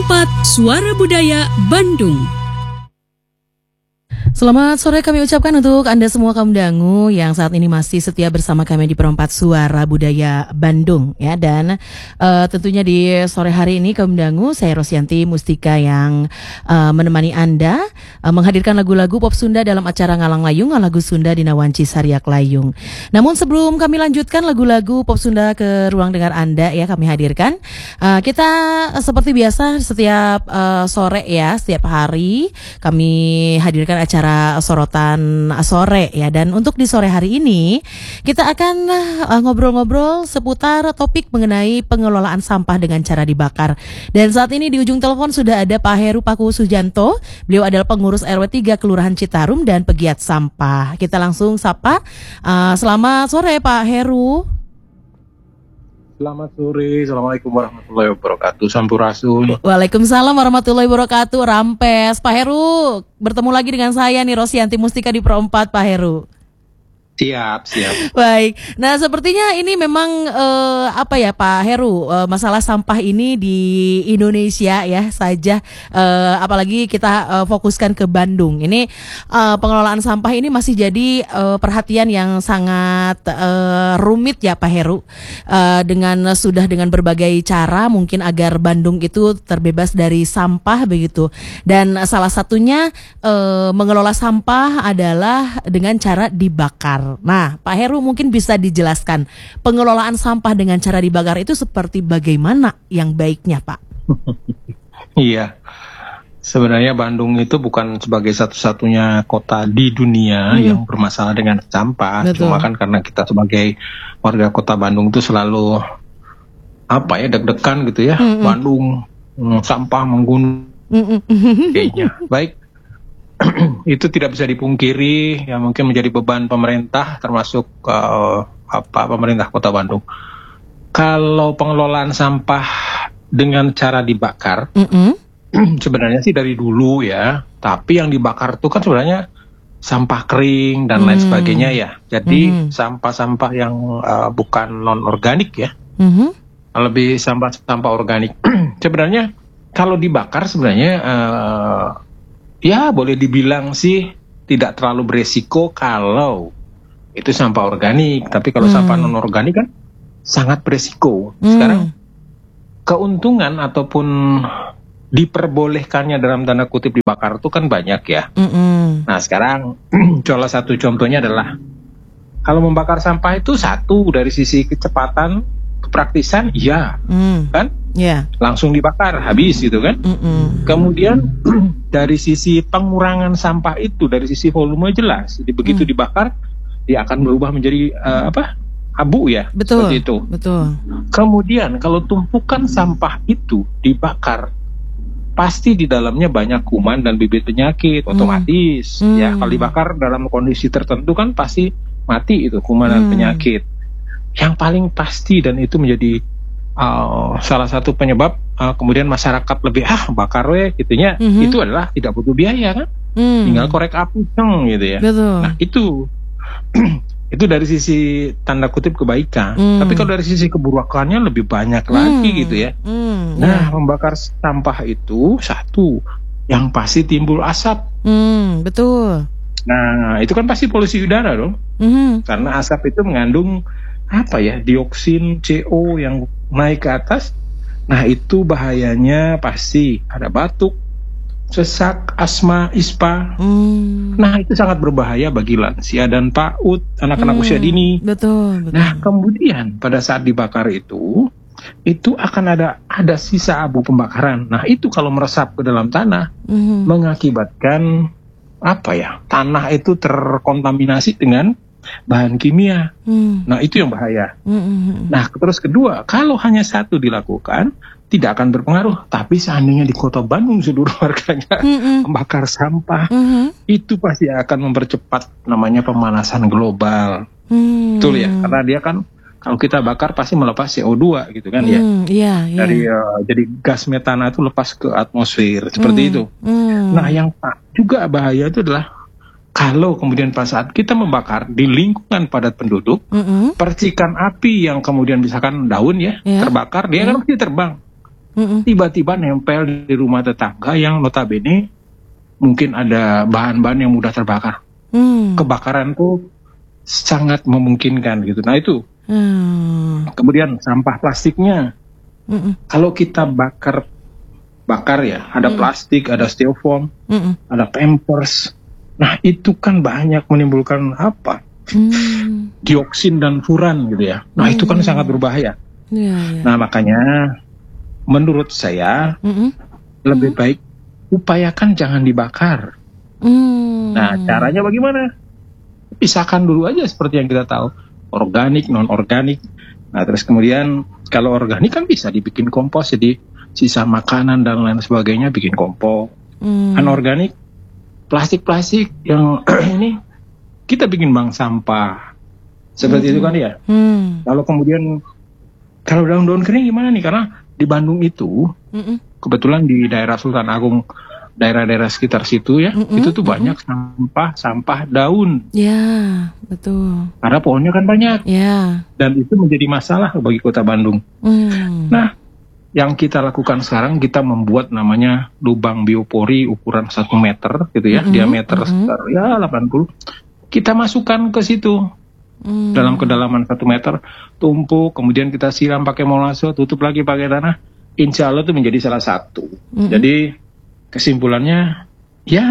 Perempat Suara Budaya Bandung. Selamat sore kami ucapkan untuk Anda semua kaum dangu yang saat ini masih setia bersama kami di Perempat Suara Budaya Bandung ya. Dan tentunya di sore hari ini kaum dangu, saya Rosyanti Mustika yang menemani Anda menghadirkan lagu-lagu pop Sunda dalam acara Ngalang Layung, lagu Sunda di Nawanci Sariak Layung. Namun sebelum kami lanjutkan lagu-lagu pop Sunda ke ruang dengar Anda ya, kami hadirkan kita seperti biasa setiap sore ya, setiap hari kami hadirkan acara sorotan sore ya. Dan untuk di sore hari ini kita akan ngobrol-ngobrol seputar topik mengenai pengelolaan sampah dengan cara dibakar. Dan saat ini di ujung telepon sudah ada Pak Heru Paku Sujanto. Beliau adalah pengurus RW 3 Kelurahan Citarum dan pegiat sampah. Kita langsung sapa. Selamat sore Pak Heru. Selamat sore, Assalamualaikum warahmatullahi wabarakatuh, Sampurasun. Waalaikumsalam warahmatullahi wabarakatuh, Rampes. Pak Heru, bertemu lagi dengan saya nih, Rosyanti Mustika di Perempat, Pak Heru. Siap. Baik, nah sepertinya ini memang apa ya Pak Heru, masalah sampah ini di Indonesia ya saja, apalagi kita fokuskan ke Bandung. Ini pengelolaan sampah ini masih jadi perhatian yang sangat rumit ya Pak Heru, dengan berbagai cara mungkin agar Bandung itu terbebas dari sampah begitu. Dan salah satunya mengelola sampah adalah dengan cara dibakar. Nah, Pak Heru mungkin bisa dijelaskan pengelolaan sampah dengan cara dibakar itu seperti bagaimana yang baiknya, Pak? Iya, sebenarnya Bandung itu bukan sebagai satu-satunya kota di dunia yang bermasalah dengan sampah. Betul. Cuma kan karena kita sebagai warga kota Bandung itu selalu deg-degan gitu ya. Bandung sampah menggunung kayaknya. Baik. Itu tidak bisa dipungkiri, ya mungkin menjadi beban pemerintah termasuk pemerintah Kota Bandung. Kalau pengelolaan sampah dengan cara dibakar, sebenarnya sih dari dulu ya. Tapi yang dibakar itu kan sebenarnya sampah kering dan lain sebagainya ya. Jadi sampah-sampah yang bukan non organik ya, lebih sampah organik. Sebenarnya kalau dibakar sebenarnya ya boleh dibilang sih tidak terlalu beresiko kalau itu sampah organik. Tapi kalau sampah non organik kan sangat beresiko. Sekarang keuntungan ataupun diperbolehkannya dalam tanda kutip dibakar itu kan banyak ya. Nah sekarang salah satu contohnya adalah kalau membakar sampah itu satu dari sisi kecepatan, kepraktisan, iya kan? Yeah. Langsung dibakar, habis gitu kan. Kemudian dari sisi pengurangan sampah itu, dari sisi volume jelas. Jadi begitu dibakar, dia akan berubah menjadi abu ya. Betul. Seperti itu. Betul. Kemudian kalau tumpukan sampah itu dibakar, pasti di dalamnya banyak kuman dan bibit penyakit otomatis. Ya kalau dibakar dalam kondisi tertentu kan pasti mati itu kuman dan penyakit. Yang paling pasti dan itu menjadi salah satu penyebab kemudian masyarakat lebih bakar gitunya, itu adalah tidak butuh biaya kan, tinggal korek api gitu ya. Betul. Nah itu itu dari sisi tanda kutip kebaikan. Tapi kalau dari sisi keburukannya lebih banyak lagi gitu ya. Nah membakar sampah itu satu yang pasti timbul asap. Betul. Nah itu kan pasti polusi udara dong, karena asap itu mengandung dioksin CO yang naik ke atas. Nah itu bahayanya pasti ada batuk, sesak, asma, ispa. Nah itu sangat berbahaya bagi lansia dan PAUD, anak-anak usia dini. Betul. Nah kemudian pada saat dibakar itu akan ada sisa abu pembakaran. Nah itu kalau meresap ke dalam tanah mengakibatkan tanah itu terkontaminasi dengan bahan kimia. Nah itu yang bahaya. Nah terus kedua, kalau hanya satu dilakukan tidak akan berpengaruh. Tapi seandainya di kota Bandung seluruh warganya membakar sampah, itu pasti akan mempercepat namanya pemanasan global. Betul ya, karena dia kan kalau kita bakar pasti melepas CO2 gitu kan ya. Dari jadi gas metana itu lepas ke atmosfer seperti itu. Nah yang juga bahaya itu adalah kalau kemudian pada saat kita membakar di lingkungan padat penduduk, percikan api yang kemudian misalkan daun terbakar, dia kan pasti terbang. tiba-tiba nempel di rumah tetangga yang notabene mungkin ada bahan-bahan yang mudah terbakar. Kebakaran tuh sangat memungkinkan gitu. Nah itu. Kemudian sampah plastiknya. Kalau kita bakar ya, ada plastik, ada styrofoam, ada pampers. Nah itu kan banyak menimbulkan apa? Dioksin dan furan gitu ya. Nah itu kan sangat berbahaya. Nah makanya menurut saya lebih baik upayakan jangan dibakar. Nah caranya bagaimana? Pisahkan dulu aja seperti yang kita tahu, organik, non organik. Nah terus kemudian kalau organik kan bisa dibikin kompos, jadi sisa makanan dan lain sebagainya bikin kompos. Anorganik, plastik-plastik yang ini kita bikin bank sampah seperti itu kan ya. Kalau kemudian kalau daun-daun kering gimana nih? Karena di Bandung itu kebetulan di daerah Sultan Agung, daerah-daerah sekitar situ ya, itu tuh banyak sampah daun. Ya, betul. Karena pohonnya kan banyak. Ya. Dan itu menjadi masalah bagi kota Bandung. Nah, yang kita lakukan sekarang, kita membuat namanya lubang biopori ukuran 1 meter gitu ya, diameter sekitar ya 80. Kita masukkan ke situ. Dalam kedalaman 1 meter, tumpuk, kemudian kita siram pakai molase, tutup lagi pakai tanah. Insya Allah itu menjadi salah satu. Jadi kesimpulannya, ya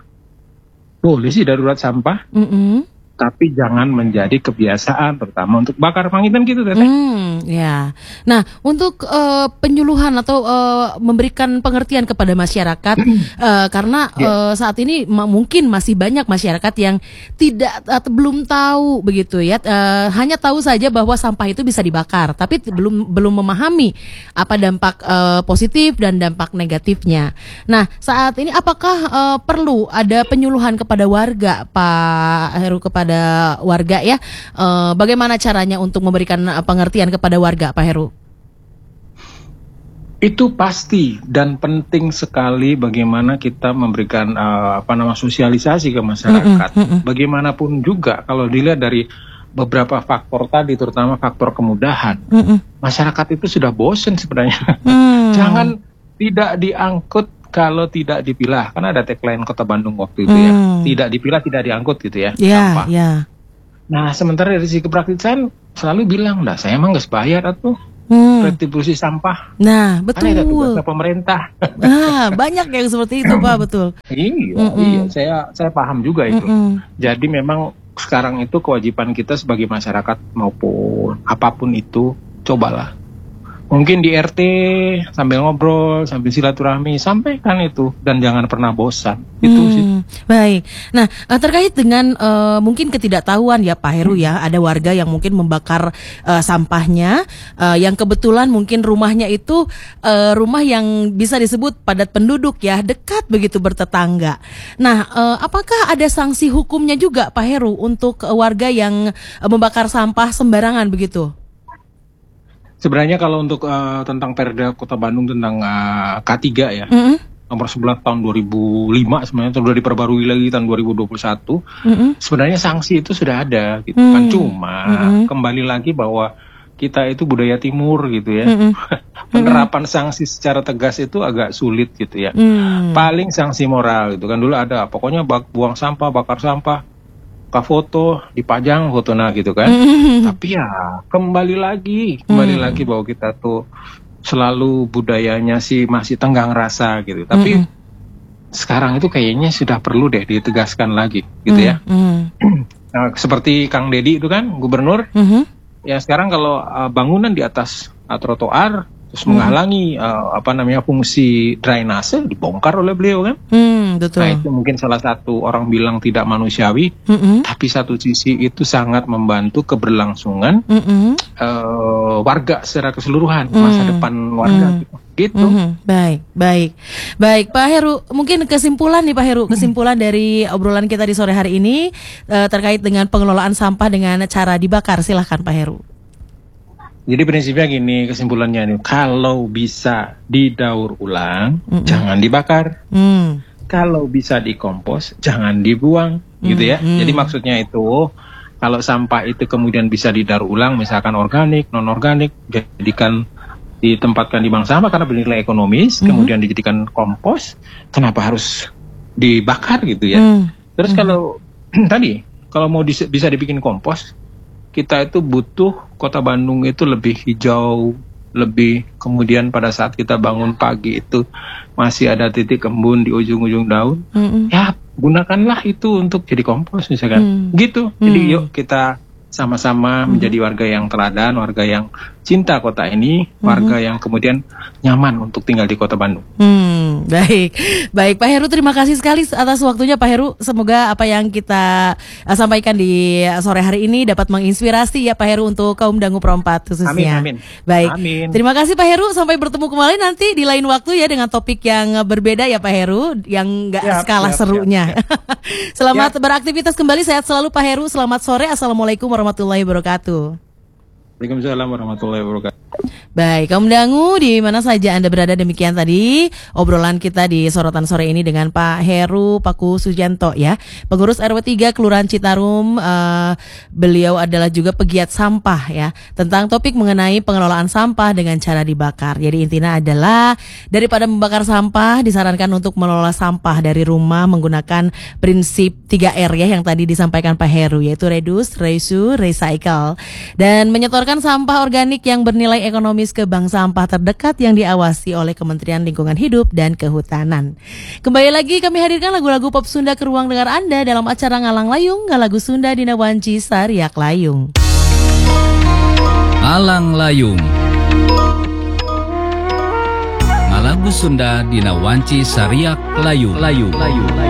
boleh sih darurat sampah, tapi jangan menjadi kebiasaan, terutama untuk bakar panggilan gitu, Teteh. Ya. Nah, untuk penyuluhan atau memberikan pengertian kepada masyarakat, karena saat ini mungkin masih banyak masyarakat yang tidak atau belum tahu begitu ya, hanya tahu saja bahwa sampah itu bisa dibakar, tapi belum memahami apa dampak positif dan dampak negatifnya. Nah, saat ini apakah perlu ada penyuluhan kepada warga, Pak Heru, kepada warga ya, bagaimana caranya untuk memberikan pengertian kepada warga, Pak Heru? Itu pasti dan penting sekali bagaimana kita memberikan sosialisasi ke masyarakat. Bagaimanapun juga kalau dilihat dari beberapa faktor tadi, terutama faktor kemudahan, masyarakat itu sudah bosen sebenarnya. Jangan tidak diangkut kalau tidak dipilah, karena ada tagline Kota Bandung waktu itu ya, tidak dipilah tidak diangkut gitu ya, sampah. Nah sementara dari sisi kepraktisan selalu bilang, nah saya emang nggak bayar atau retribusi sampah. Nah betul. Karena itu tugasnya pemerintah. Banyak yang seperti itu Pak, betul. Iya, saya paham juga itu. Jadi memang sekarang itu kewajiban kita sebagai masyarakat maupun apapun itu, cobalah. Mungkin di RT sambil ngobrol, sambil silaturahmi, sampaikan itu dan jangan pernah bosan. Itu sih. Baik. Nah, terkait dengan mungkin ketidaktahuan ya Pak Heru ya, ada warga yang mungkin membakar sampahnya, yang kebetulan mungkin rumahnya itu rumah yang bisa disebut padat penduduk ya, dekat begitu bertetangga. Nah, apakah ada sanksi hukumnya juga Pak Heru untuk warga yang membakar sampah sembarangan begitu? Sebenarnya kalau untuk tentang Perda Kota Bandung tentang K3 ya, nomor 11 tahun 2005 sebenarnya sudah diperbarui lagi tahun 2021. Sebenarnya sanksi itu sudah ada gitu kan, cuma kembali lagi bahwa kita itu budaya timur gitu ya. Penerapan sanksi secara tegas itu agak sulit gitu ya. Paling sanksi moral gitu kan, dulu ada pokoknya buang sampah, bakar sampah, foto dipajang fotona gitu kan. Tapi ya kembali lagi bahwa kita tuh selalu budayanya sih masih tenggang rasa gitu. Tapi sekarang itu kayaknya sudah perlu deh ditegaskan lagi gitu ya. Nah, seperti Kang Deddy itu kan gubernur, ya sekarang kalau bangunan di atas trotoar terus menghalangi fungsi drainase, dibongkar oleh beliau kan. Betul. Nah itu mungkin salah satu, orang bilang tidak manusiawi, tapi satu sisi itu sangat membantu keberlangsungan warga secara keseluruhan, masa depan warga gitu. Baik Pak Heru, mungkin kesimpulan nih Pak Heru, kesimpulan dari obrolan kita di sore hari ini terkait dengan pengelolaan sampah dengan cara dibakar, silahkan Pak Heru. Jadi prinsipnya gini, kesimpulannya nih, kalau bisa didaur ulang, jangan dibakar. Kalau bisa dikompos, jangan dibuang, gitu ya. Jadi maksudnya itu, kalau sampah itu kemudian bisa didaur ulang, misalkan organik, non organik, jadikan ditempatkan di bank sampah karena bernilai ekonomis, kemudian dijadikan kompos, kenapa harus dibakar gitu ya? Terus kalau tadi kalau mau bisa dibikin kompos, kita itu butuh kota Bandung itu lebih hijau, lebih kemudian pada saat kita bangun pagi itu masih ada titik embun di ujung-ujung daun, ya gunakanlah itu untuk jadi kompos misalkan, gitu. Jadi yuk kita sama-sama menjadi warga yang teladan, warga yang cinta kota ini, warga yang kemudian nyaman untuk tinggal di kota Bandung. Baik, Pak Heru, terima kasih sekali atas waktunya Pak Heru. Semoga apa yang kita sampaikan di sore hari ini dapat menginspirasi ya Pak Heru untuk kaum dangu perempat khususnya. Amin. Baik, amin. Terima kasih Pak Heru. Sampai bertemu kembali nanti di lain waktu ya dengan topik yang berbeda ya Pak Heru, yang nggak kalah serunya. Selamat beraktivitas kembali, sehat selalu Pak Heru. Selamat sore, assalamualaikum warahmatullahi wabarakatuh. Waalaikumsalam warahmatullahi wabarakatuh. Baik, kaum dangu di mana saja Anda berada, demikian tadi obrolan kita di sorotan sore ini dengan Pak Heru Paku Sujanto ya, pengurus RW 3 Kelurahan Citarum. Beliau adalah juga pegiat sampah ya, tentang topik mengenai pengelolaan sampah dengan cara dibakar. Jadi intinya adalah daripada membakar sampah, disarankan untuk mengelola sampah dari rumah menggunakan prinsip 3R ya yang tadi disampaikan Pak Heru, yaitu reduce, reuse, recycle, dan menyetorkan sampah organik yang bernilai ekonomis ke bank sampah terdekat yang diawasi oleh Kementerian Lingkungan Hidup dan Kehutanan. Kembali lagi kami hadirkan lagu-lagu pop Sunda ke ruang dengar Anda dalam acara Ngalang Layung, Ngalagu Sunda Dina Wanci Sariak Layung. Alang Layung, Ngalagu Sunda Dina Wanci Sariak Layung.